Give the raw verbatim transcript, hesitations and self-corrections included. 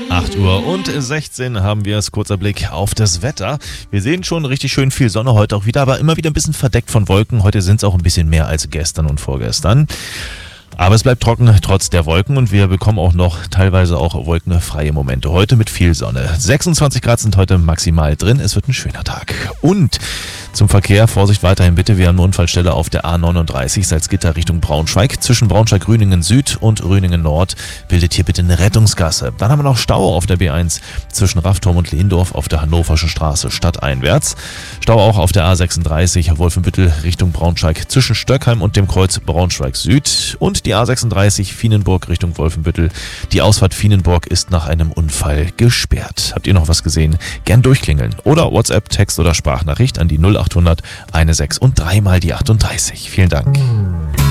acht Uhr und sechzehn haben wir es. Kurzer Blick auf das Wetter. Wir sehen schon richtig schön viel Sonne heute auch wieder, aber immer wieder ein bisschen verdeckt von Wolken. Heute sind es auch ein bisschen mehr als gestern und vorgestern. Aber es bleibt trocken trotz der Wolken und wir bekommen auch noch teilweise auch wolkenfreie Momente. Heute mit viel Sonne. sechsundzwanzig Grad sind heute maximal drin. Es wird ein schöner Tag. Und zum Verkehr, Vorsicht weiterhin bitte. Wir haben eine Unfallstelle auf der A neununddreißig, Salzgitter Richtung Braunschweig. Zwischen Braunschweig-Rüningen Süd und Rüningen Nord bildet hier bitte eine Rettungsgasse. Dann haben wir noch Stau auf der B eins zwischen Raffturm und Lehndorf auf der Hannoverschen Straße stadteinwärts. Stau auch auf der A sechsunddreißig Wolfenbüttel Richtung Braunschweig zwischen Stöckheim und dem Kreuz Braunschweig Süd. Und die A sechsunddreißig Vienenburg Richtung Wolfenbüttel. Die Ausfahrt Vienenburg ist nach einem Unfall gesperrt. Habt ihr noch was gesehen? Gern durchklingeln. Oder WhatsApp, Text oder Sprachnachricht an die null achthundert sechzehn und dreimal die achtunddreißig. Vielen Dank.